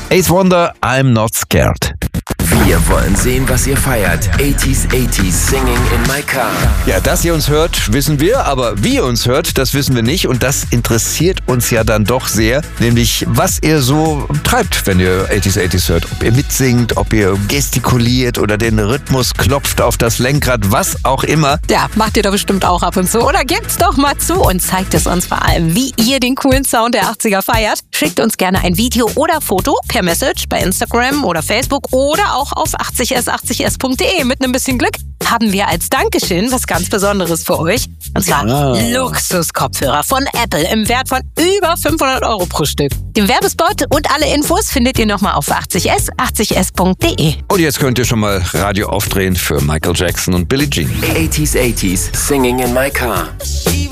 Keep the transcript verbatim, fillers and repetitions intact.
Eighth Wonder, I'm Not Scared. Wir wollen sehen, was ihr feiert. achtziger, achtziger, Singing in My Car. Ja, dass ihr uns hört, wissen wir, aber wie ihr uns hört, das wissen wir nicht und das interessiert uns ja dann doch sehr, nämlich was ihr so treibt, wenn ihr achtziger, achtziger hört. Ob ihr mitsingt, ob ihr gestikuliert oder den Rhythmus klopft auf das Lenkrad, was auch immer. Ja, macht ihr doch bestimmt auch ab und zu. Oder gebt's doch mal zu und zeigt es uns vor allem, wie ihr den coolen Sound der achtziger feiert. Schickt uns gerne ein Video oder Foto per Message bei Instagram oder Facebook oder auch auf achtzig s achtzig s punkt de. Mit einem bisschen Glück haben wir als Dankeschön was ganz Besonderes für euch. Und zwar Ja. Luxuskopfhörer von Apple im Wert von über fünfhundert Euro pro Stück. Den Werbespot und alle Infos findet ihr nochmal auf achtzig s achtzig s punkt de. Und jetzt könnt ihr schon mal Radio aufdrehen für Michael Jackson und Billie Jean. achtziger, achtziger, Singing in My Car.